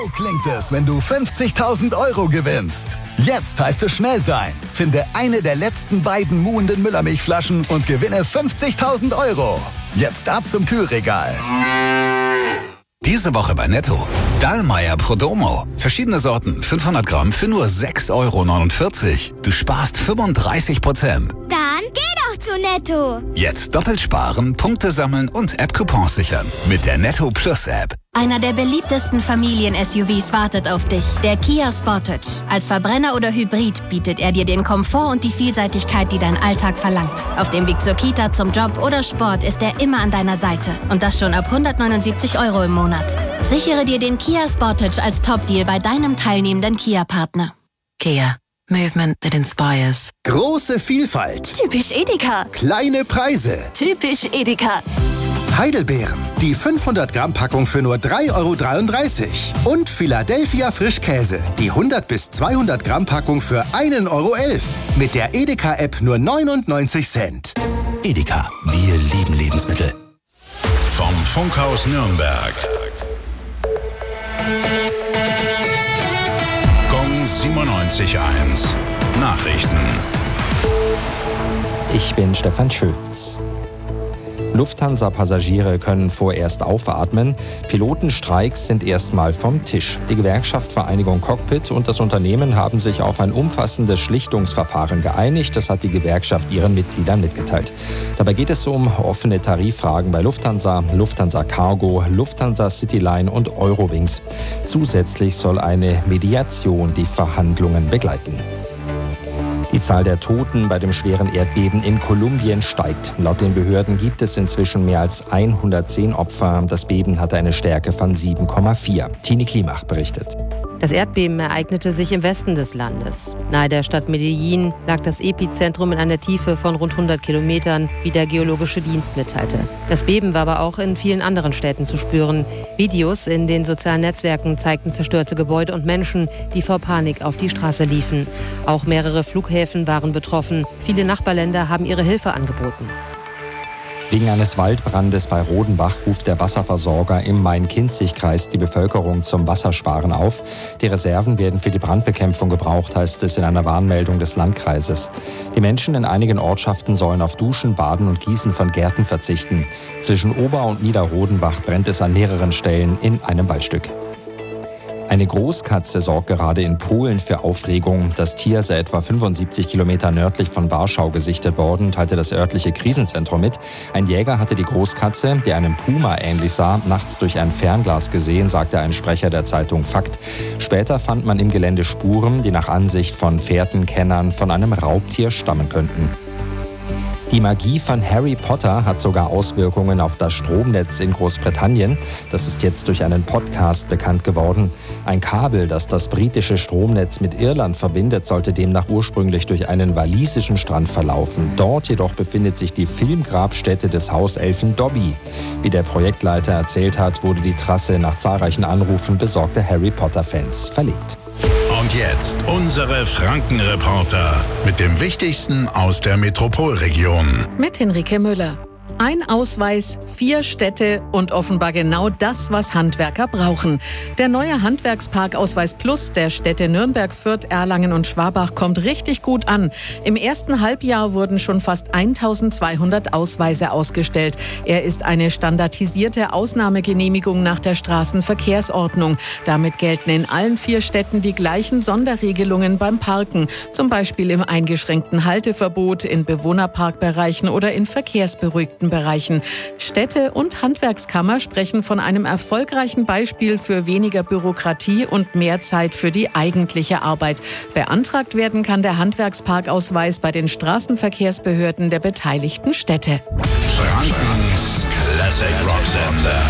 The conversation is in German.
So klingt es, wenn du 50.000 € gewinnst. Jetzt heißt es schnell sein. Finde eine der letzten beiden muhenden Müllermilchflaschen und gewinne 50.000 €. Jetzt ab zum Kühlregal. Diese Woche bei Netto. Dallmayr Prodomo. Verschiedene Sorten, 500 Gramm für nur 6,49 €. Du sparst 35%. Dann geh doch zu Netto. Jetzt doppelt sparen, Punkte sammeln und App-Coupons sichern. Mit der Netto Plus App. Einer der beliebtesten Familien-SUVs wartet auf dich, der Kia Sportage. Als Verbrenner oder Hybrid bietet er dir den Komfort und die Vielseitigkeit, die dein Alltag verlangt. Auf dem Weg zur Kita, zum Job oder Sport ist er immer an deiner Seite. Und das schon ab 179 € im Monat. Sichere dir den Kia Sportage als Top-Deal bei deinem teilnehmenden Kia-Partner. Kia. Movement that inspires. Große Vielfalt. Typisch Edeka. Kleine Preise. Typisch Edeka. Heidelbeeren. Die 500 Gramm Packung für nur 3,33 €. Und Philadelphia Frischkäse. Die 100 bis 200 Gramm Packung für 1,11 €. Mit der Edeka-App nur 99 Cent. Edeka. Wir lieben Lebensmittel. Vom Funkhaus Nürnberg. Gong 97.1. Nachrichten. Ich bin Stefan Schütz. Lufthansa-Passagiere können vorerst aufatmen. Pilotenstreiks sind erstmal vom Tisch. Die Gewerkschaft Vereinigung Cockpit und das Unternehmen haben sich auf ein umfassendes Schlichtungsverfahren geeinigt. Das hat die Gewerkschaft ihren Mitgliedern mitgeteilt. Dabei geht es um offene Tariffragen bei Lufthansa, Lufthansa Cargo, Lufthansa Cityline und Eurowings. Zusätzlich soll eine Mediation die Verhandlungen begleiten. Die Zahl der Toten bei dem schweren Erdbeben in Kolumbien steigt. Laut den Behörden gibt es inzwischen mehr als 110 Opfer. Das Beben hatte eine Stärke von 7,4. Tini Klimach berichtet. Das Erdbeben ereignete sich im Westen des Landes. Nahe der Stadt Medellin lag das Epizentrum in einer Tiefe von rund 100 Kilometern, wie der Geologische Dienst mitteilte. Das Beben war aber auch in vielen anderen Städten zu spüren. Videos in den sozialen Netzwerken zeigten zerstörte Gebäude und Menschen, die vor Panik auf die Straße liefen. Auch mehrere Flughäfen waren betroffen. Viele Nachbarländer haben ihre Hilfe angeboten. Wegen eines Waldbrandes bei Rodenbach ruft der Wasserversorger im Main-Kinzig-Kreis die Bevölkerung zum Wassersparen auf. Die Reserven werden für die Brandbekämpfung gebraucht, heißt es in einer Warnmeldung des Landkreises. Die Menschen in einigen Ortschaften sollen auf Duschen, Baden und Gießen von Gärten verzichten. Zwischen Ober- und Niederrodenbach brennt es an mehreren Stellen in einem Waldstück. Eine Großkatze sorgt gerade in Polen für Aufregung. Das Tier sei etwa 75 Kilometer nördlich von Warschau gesichtet worden, teilte das örtliche Krisenzentrum mit. Ein Jäger hatte die Großkatze, die einem Puma ähnlich sah, nachts durch ein Fernglas gesehen, sagte ein Sprecher der Zeitung Fakt. Später fand man im Gelände Spuren, die nach Ansicht von Fährtenkennern von einem Raubtier stammen könnten. Die Magie von Harry Potter hat sogar Auswirkungen auf das Stromnetz in Großbritannien. Das ist jetzt durch einen Podcast bekannt geworden. Ein Kabel, das das britische Stromnetz mit Irland verbindet, sollte demnach ursprünglich durch einen walisischen Strand verlaufen. Dort jedoch befindet sich die Filmgrabstätte des Hauselfen Dobby. Wie der Projektleiter erzählt hat, wurde die Trasse nach zahlreichen Anrufen besorgter Harry Potter-Fans verlegt. Und jetzt unsere Franken-Reporter mit dem Wichtigsten aus der Metropolregion. Mit Henrike Müller. Ein Ausweis, 4 Städte und offenbar genau das, was Handwerker brauchen. Der neue Handwerksparkausweis Plus der Städte Nürnberg, Fürth, Erlangen und Schwabach kommt richtig gut an. Im ersten Halbjahr wurden schon fast 1200 Ausweise ausgestellt. Er ist eine standardisierte Ausnahmegenehmigung nach der Straßenverkehrsordnung. Damit gelten in allen 4 Städten die gleichen Sonderregelungen beim Parken. Zum Beispiel im eingeschränkten Halteverbot, in Bewohnerparkbereichen oder in verkehrsberuhigten Bereichen. Städte und Handwerkskammer sprechen von einem erfolgreichen Beispiel für weniger Bürokratie und mehr Zeit für die eigentliche Arbeit. Beantragt werden kann der Handwerksparkausweis bei den Straßenverkehrsbehörden der beteiligten Städte. Frankens Classic Rock Sender.